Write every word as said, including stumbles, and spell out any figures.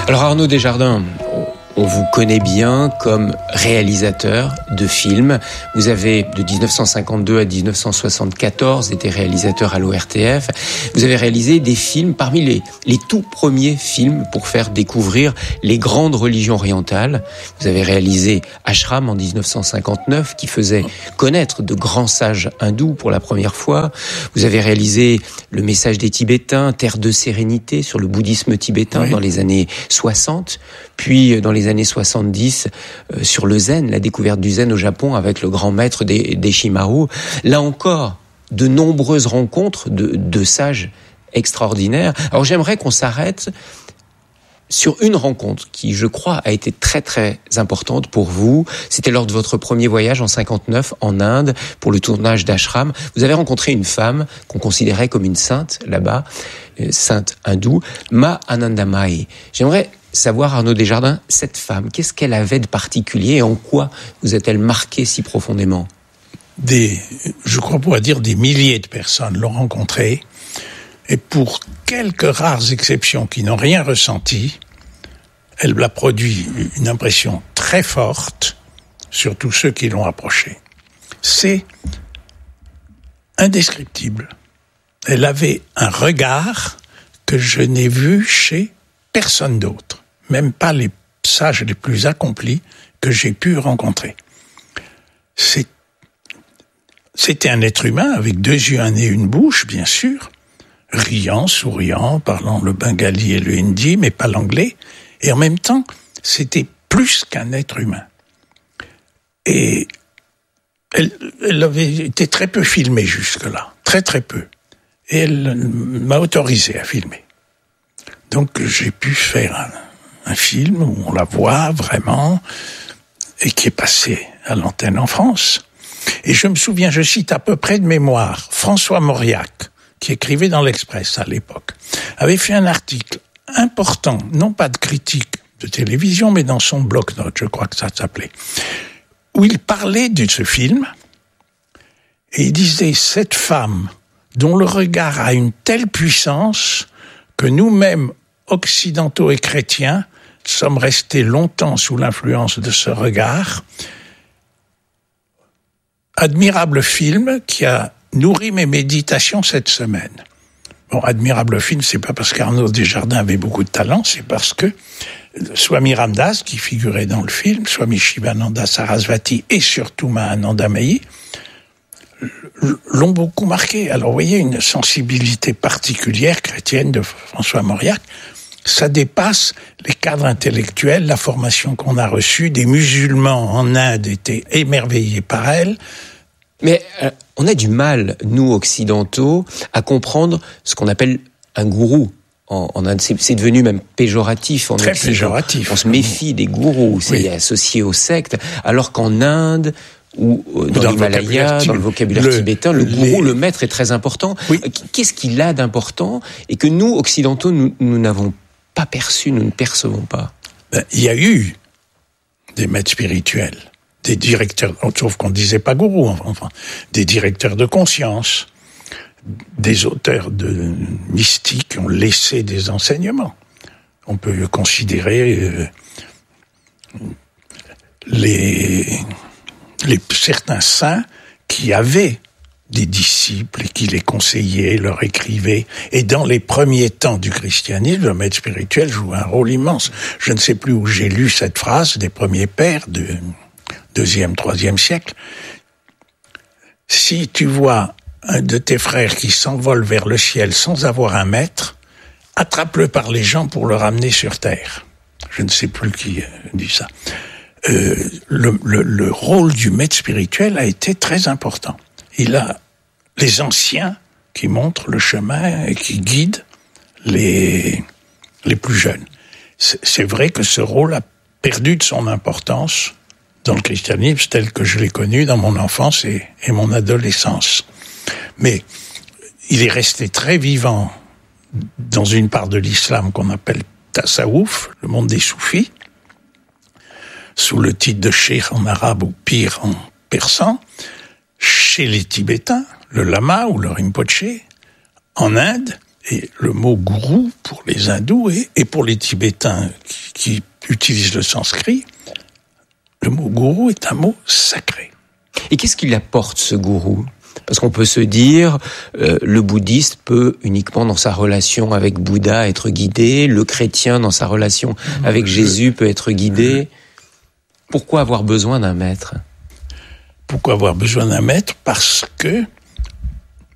Alors Arnaud Desjardins, on vous connaît bien comme réalisateur de films. Vous avez, de dix-neuf cent cinquante-deux à dix-neuf cent soixante-quatorze, été réalisateur à l'O R T F. Vous avez réalisé des films parmi les, les tout premiers films pour faire découvrir les grandes religions orientales. Vous avez réalisé Ashram en dix-neuf cent cinquante-neuf, qui faisait connaître de grands sages hindous pour la première fois. Vous avez réalisé Le Message des Tibétains, Terre de sérénité, sur le bouddhisme tibétain, oui, dans les années soixante. Puis, dans les années soixante-dix, euh, sur le zen, la découverte du zen au Japon avec le grand maître des, des Shimaru. Là encore, de nombreuses rencontres de, de sages extraordinaires. Alors j'aimerais qu'on s'arrête sur une rencontre qui, je crois, a été très très importante pour vous. C'était lors de votre premier voyage en cinquante-neuf en Inde pour le tournage d'Ashram. Vous avez rencontré une femme qu'on considérait comme une sainte là-bas, euh, sainte hindoue, Ma Anandamayi. J'aimerais savoir, Arnaud Desjardins, cette femme, qu'est-ce qu'elle avait de particulier et en quoi vous a-t-elle marqué si profondément ? Des, je crois pouvoir dire des milliers de personnes l'ont rencontrée, et pour quelques rares exceptions qui n'ont rien ressenti, elle a produit une impression très forte sur tous ceux qui l'ont approchée. C'est indescriptible. Elle avait un regard que je n'ai vu chez personne d'autre, même pas les sages les plus accomplis que j'ai pu rencontrer. C'est, c'était un être humain avec deux yeux, un nez, une bouche, bien sûr, riant, souriant, parlant le bengali et le hindi, mais pas l'anglais, et en même temps, c'était plus qu'un être humain. Et elle, elle avait été très peu filmée jusque-là, très très peu, et elle m'a autorisé à filmer. Donc j'ai pu faire un, un film où on la voit vraiment et qui est passé à l'antenne en France. Et je me souviens, je cite à peu près de mémoire, François Mauriac, qui écrivait dans l'Express à l'époque, avait fait un article important, non pas de critique de télévision, mais dans son bloc-notes, je crois que ça s'appelait, où il parlait de ce film et il disait « Cette femme dont le regard a une telle puissance que nous-mêmes, occidentaux et chrétiens, sommes restés longtemps sous l'influence de ce regard. » Admirable film qui a nourri mes méditations cette semaine. Bon, admirable film, c'est pas parce qu'Arnaud Desjardins avait beaucoup de talent, c'est parce que Swami Ramdas, qui figurait dans le film, Swami Shivananda Sarasvati et surtout Ma Anandamayi, l'ont beaucoup marqué. Alors, vous voyez, une sensibilité particulière chrétienne de François Mauriac, ça dépasse les cadres intellectuels, la formation qu'on a reçue. Des musulmans en Inde étaient émerveillés par elle. Mais euh, on a du mal, nous occidentaux, à comprendre ce qu'on appelle un gourou. En, en Inde, c'est, c'est devenu même péjoratif. En Très Occident. péjoratif. On se méfie des gourous, c'est oui. associé aux sectes, alors qu'en Inde ou dans, dans l'Himalaya, dans le vocabulaire le, tibétain, le gourou, les... le maître est très important. Oui. Qu'est-ce qu'il a d'important et que nous, occidentaux, nous, nous n'avons pas perçu, nous ne percevons pas? Ben, il y a eu des maîtres spirituels, des directeurs, sauf qu'on ne disait pas gourou, enfin, des directeurs de conscience, des auteurs de mystiques qui ont laissé des enseignements. On peut considérer euh, les... Les, certains saints qui avaient des disciples et qui les conseillaient, leur écrivaient. Et dans les premiers temps du christianisme, le maître spirituel joue un rôle immense. Je ne sais plus où j'ai lu cette phrase des premiers pères du deuxième, troisième siècle. Si tu vois un de tes frères qui s'envole vers le ciel sans avoir un maître, attrape-le par les jambes pour le ramener sur terre. Je ne sais plus qui dit ça. Euh, le, le, le rôle du maître spirituel a été très important. Il a les anciens qui montrent le chemin et qui guident les, les plus jeunes. C'est, c'est vrai que ce rôle a perdu de son importance dans le christianisme tel que je l'ai connu dans mon enfance et, et mon adolescence. Mais il est resté très vivant dans une part de l'islam qu'on appelle Tasawwuf, le monde des soufis, sous le titre de cheikh en arabe ou pire en persan, chez les Tibétains, le lama ou le Rinpoché, en Inde, Et le mot gourou pour les hindous et, et pour les Tibétains qui, qui utilisent le sanskrit, le mot gourou est un mot sacré. Et qu'est-ce qu'il apporte, ce gourou ? Parce qu'on peut se dire, euh, le bouddhiste peut uniquement dans sa relation avec Bouddha être guidé, le chrétien dans sa relation avec Jésus peut être guidé. Pourquoi avoir besoin d'un maître ? Pourquoi avoir besoin d'un maître ? Parce que